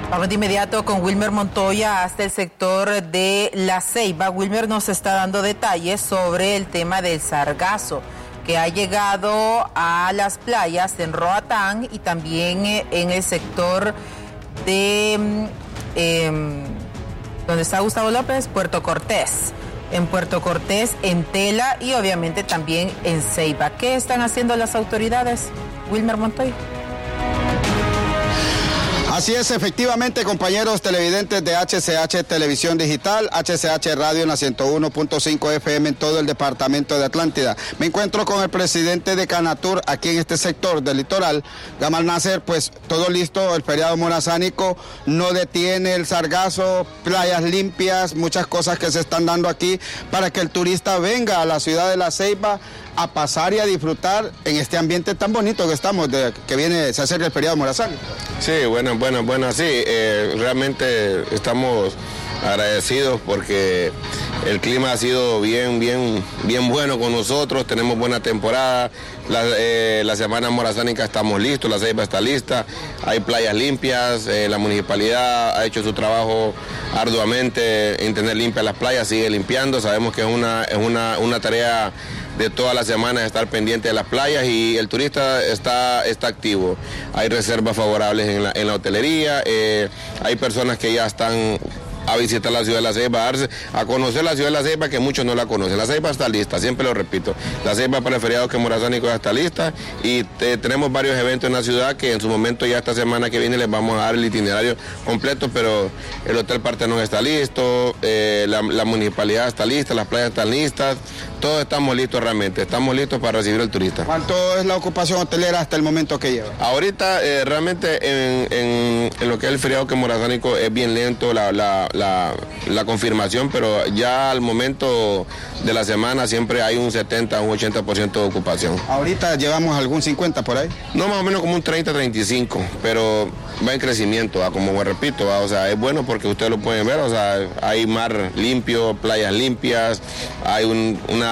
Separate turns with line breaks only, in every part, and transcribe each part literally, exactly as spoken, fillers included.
Vamos de inmediato con Wilmer Montoya hasta el sector de La Ceiba. Wilmer nos está dando detalles sobre el tema del sargazo que ha llegado a las playas en Roatán y también en el sector de eh, donde está Gustavo López, Puerto Cortés. En Puerto Cortés, en Tela y obviamente también en Ceiba. ¿Qué están haciendo las autoridades? Wilmer Montoya.
Así es, efectivamente, compañeros televidentes de H C H Televisión Digital, H C H Radio en la ciento uno punto cinco F M en todo el departamento de Atlántida. Me encuentro con el presidente de Canatur aquí en este sector del litoral, Gamal Nasser. Pues todo listo, el feriado morazánico no detiene el sargazo, playas limpias, muchas cosas que se están dando aquí para que el turista venga a la ciudad de La Ceiba a pasar y a disfrutar en este ambiente tan bonito que estamos, de, que viene, se acerca el feriado morazánico.
Sí, bueno, bueno, bueno, sí, eh, realmente estamos agradecidos porque el clima ha sido bien, bien, bien bueno con nosotros, tenemos buena temporada, la, eh, la semana morazánica estamos listos, La Ceiba está lista, hay playas limpias, eh, la municipalidad ha hecho su trabajo arduamente en tener limpias las playas, sigue limpiando, sabemos que es una, es una, una tarea de todas las semanas estar pendiente de las playas y el turista está, está activo. Hay reservas favorables en la, en la hotelería, eh, hay personas que ya están a visitar la ciudad de La Ceiba, a, darse, a conocer la ciudad de La Ceiba, que muchos no la conocen. La Ceiba está lista, siempre lo repito. La Ceiba para el feriado que morazánico ya está lista y te, tenemos varios eventos en la ciudad que en su momento ya esta semana que viene les vamos a dar el itinerario completo, pero el Hotel Partenón está listo, eh, la, la municipalidad está lista, las playas están listas, todos estamos listos realmente, estamos listos para recibir al turista.
¿Cuánto es la ocupación hotelera hasta el momento que lleva?
Ahorita eh, realmente en, en, en lo que es el feriado que morazánico es bien lento la, la, la, la confirmación, pero ya al momento de la semana siempre hay un setenta, un ochenta por ciento de ocupación.
¿Ahorita llevamos algún cincuenta por ahí?
No, más o menos como un treinta, treinta y cinco, pero va en crecimiento, ¿va? Como repito, ¿va? O sea, es bueno porque ustedes lo pueden ver, o sea, hay mar limpio, playas limpias, hay un, una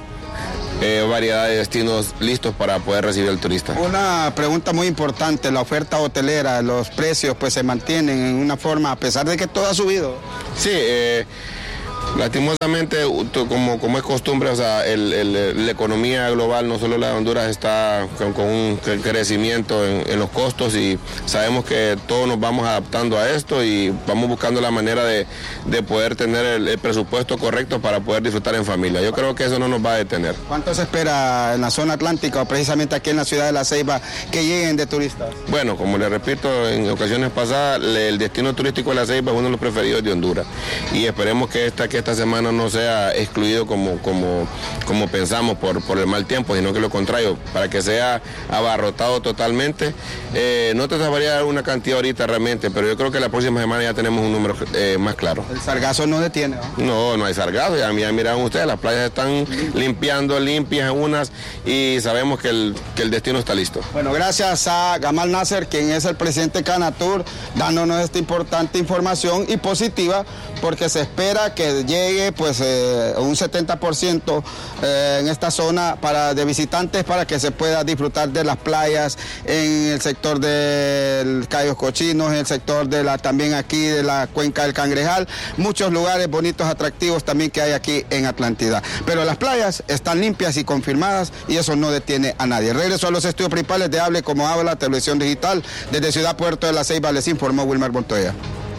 Eh, variedad de destinos listos para poder recibir al turista.
Una pregunta muy importante, la oferta hotelera, los precios pues se mantienen en una forma a pesar de que todo ha subido.
Sí, eh, lastimosamente, como, como es costumbre, o sea, el, el, la economía global, no solo la de Honduras, está con, con un crecimiento en, en los costos y sabemos que todos nos vamos adaptando a esto y vamos buscando la manera de, de poder tener el, el presupuesto correcto para poder disfrutar en familia. Yo creo que eso no nos va a detener.
¿Cuánto se espera en la zona atlántica o precisamente aquí en la ciudad de La Ceiba que lleguen de turistas?
Bueno, como les repito en ocasiones pasadas, el destino turístico de La Ceiba es uno de los preferidos de Honduras y esperemos que esta que esta semana no sea excluido como, como, como pensamos por, por el mal tiempo, sino que lo contrario, para que sea abarrotado totalmente. Eh, no te sabría dar una cantidad ahorita realmente, pero yo creo que la próxima semana ya tenemos un número eh, más claro.
¿El sargazo no detiene? ¿no?
No, no hay sargazo, ya, ya miraron ustedes, las playas están limpiando, limpias unas y sabemos que el, que el destino está listo.
Bueno, gracias a Gamal Nasser, quien es el presidente de Canatur, dándonos esta importante información y positiva, porque se espera que llegue pues eh, un setenta por ciento eh, en esta zona para, de visitantes para que se pueda disfrutar de las playas en el sector del Cayos Cochinos, en el sector de la también aquí de la cuenca del Cangrejal, muchos lugares bonitos, atractivos también que hay aquí en Atlántida. Pero las playas están limpias y confirmadas y eso no detiene a nadie. Regreso a los estudios principales de Hable Como Habla, Televisión Digital. Desde Ciudad Puerto de La Ceiba les informó Wilmer Montoya.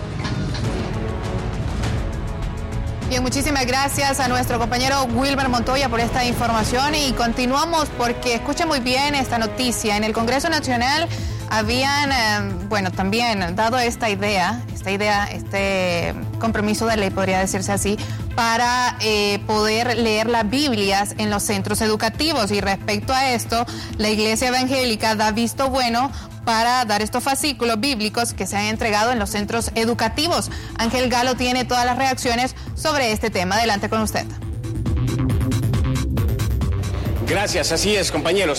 Bien, muchísimas gracias a nuestro compañero Wilmer Montoya por esta información y continuamos porque escucha muy bien esta noticia. En el Congreso Nacional habían, eh, bueno, también dado esta idea, esta idea, este compromiso de ley, podría decirse así, para eh, poder leer las Biblias en los centros educativos. Y respecto a esto, la Iglesia Evangélica da visto bueno para dar estos fascículos bíblicos que se han entregado en los centros educativos. Ángel Galo tiene todas las reacciones sobre este tema. Adelante con usted.
Gracias, así es, compañeros.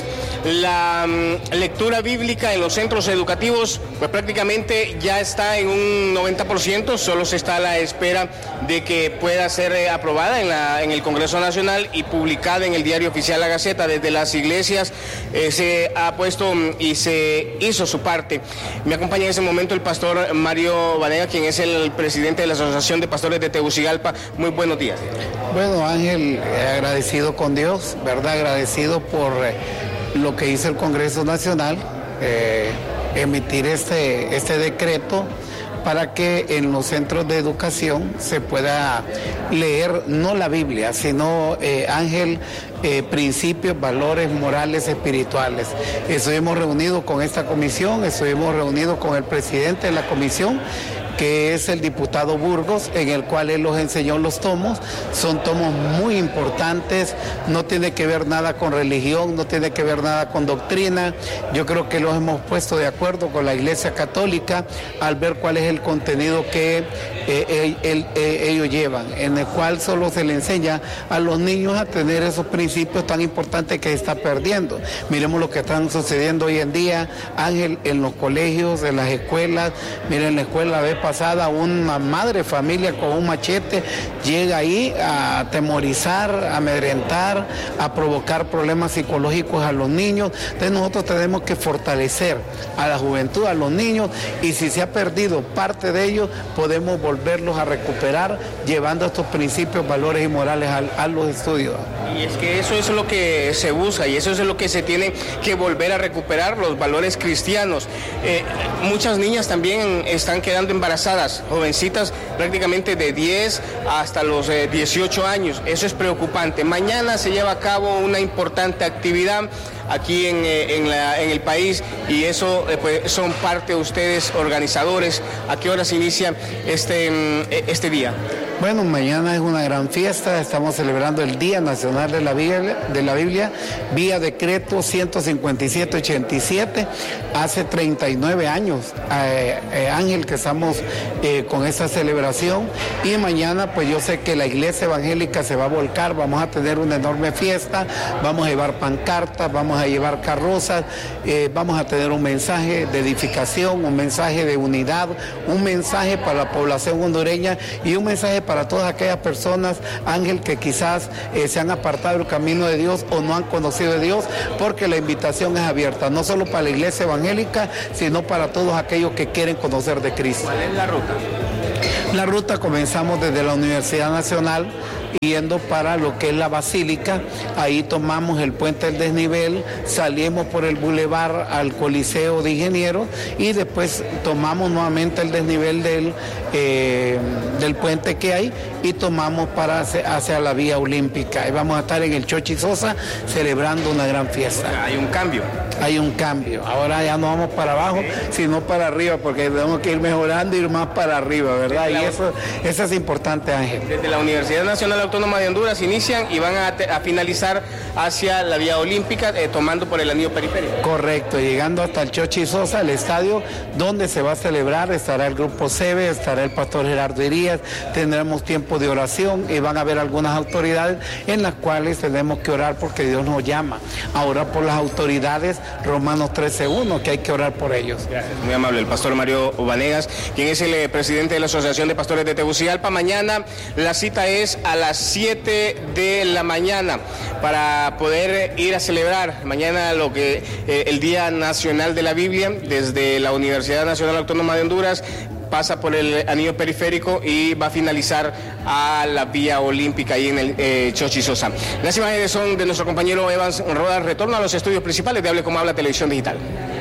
La um, lectura bíblica en los centros educativos, pues prácticamente ya está en un noventa por ciento, solo se está a la espera de que pueda ser eh, aprobada en, la, en el Congreso Nacional y publicada en el Diario Oficial La Gaceta. Desde las iglesias eh, se ha puesto um, y se hizo su parte. Me acompaña en ese momento el pastor Mario Vanega, quien es el presidente de la Asociación de Pastores de Tegucigalpa. Muy buenos días.
Bueno, Ángel, agradecido con Dios, ¿verdad? Agradecido por eh, lo que hizo el Congreso Nacional, eh, emitir este, este decreto para que en los centros de educación se pueda leer no la Biblia, sino, eh, Ángel, eh, principios, valores morales, espirituales. Estuvimos reunidos con esta comisión, estuvimos reunidos con el presidente de la comisión, que es el diputado Burgos, en el cual él los enseñó los tomos. Son tomos muy importantes, no tiene que ver nada con religión, no tiene que ver nada con doctrina. Yo creo que los hemos puesto de acuerdo con la Iglesia Católica al ver cuál es el contenido que eh, el, el, eh, ellos llevan, en el cual solo se le enseña a los niños a tener esos principios tan importantes que se está perdiendo. Miremos lo que están sucediendo hoy en día, Ángel, en los colegios, en las escuelas. Miren, la escuela de pasada, una madre familia con un machete llega ahí a atemorizar, a amedrentar, a provocar problemas psicológicos a los niños. Entonces nosotros tenemos que fortalecer a la juventud, a los niños, y si se ha perdido parte de ellos, podemos volverlos a recuperar llevando estos principios, valores y morales a, a los estudios.
Y es que eso es lo que se busca y eso es lo que se tiene que volver a recuperar, los valores cristianos. Eh, muchas niñas también están quedando embarazadas, jovencitas prácticamente de diez hasta los eh, dieciocho años. Eso es preocupante. Mañana se lleva a cabo una importante actividad aquí en, eh, en, la, en el país y eso eh, pues son parte de ustedes organizadores. ¿A qué hora se inicia este, este día?
Bueno, mañana es una gran fiesta, estamos celebrando el Día Nacional de la Biblia, de la Biblia vía decreto ciento cincuenta y siete ochenta y siete, hace treinta y nueve años, eh, eh, Ángel, que estamos eh, con esta celebración, y mañana pues yo sé que la Iglesia Evangélica se va a volcar, vamos a tener una enorme fiesta, vamos a llevar pancartas, vamos a llevar carrozas, eh, vamos a tener un mensaje de edificación, un mensaje de unidad, un mensaje para la población hondureña y un mensaje para todas aquellas personas, Ángel, que quizás eh, se han apartado del camino de Dios o no han conocido de Dios, porque la invitación es abierta, no solo para la Iglesia Evangélica, sino para todos aquellos que quieren conocer de Cristo.
¿Cuál es la ruta?
La ruta comenzamos desde la Universidad Nacional, yendo para lo que es la Basílica, ahí tomamos el puente del desnivel, salimos por el bulevar al Coliseo de Ingenieros y después tomamos nuevamente el desnivel del, eh, del puente que hay y tomamos para hacia, hacia la Vía Olímpica. Y vamos a estar en el Chochi Sosa celebrando una gran fiesta.
Hay un cambio.
Hay un cambio. Ahora ya no vamos para abajo, sino para arriba, porque tenemos que ir mejorando y ir más para arriba, ¿verdad? Y eso, eso es importante, Ángel.
Desde la Universidad Nacional Autónoma de Honduras inician y van a, a finalizar hacia la Vía Olímpica, eh, tomando por el anillo periférico.
Correcto, llegando hasta el Chochi Sosa, el estadio donde se va a celebrar, estará el grupo SEBE, estará el pastor Gerardo Irías, tendremos tiempo de oración y van a haber algunas autoridades en las cuales tenemos que orar porque Dios nos llama a orar por las autoridades, Romanos trece uno, que hay que orar por ellos.
Gracias, muy amable. El pastor Mario Vanegas, quien es el eh, presidente de la Asociación de Pastores de Tegucigalpa. Mañana la cita es a las siete de la mañana para poder ir a celebrar mañana lo que eh, el Día Nacional de la Biblia desde la Universidad Nacional Autónoma de Honduras. Pasa por el anillo periférico y va a finalizar a la Vía Olímpica ahí en el eh, Chochi Sosa. Las imágenes son de nuestro compañero Evans Rodas. Retorno a los estudios principales de Hable Como Habla Televisión Digital.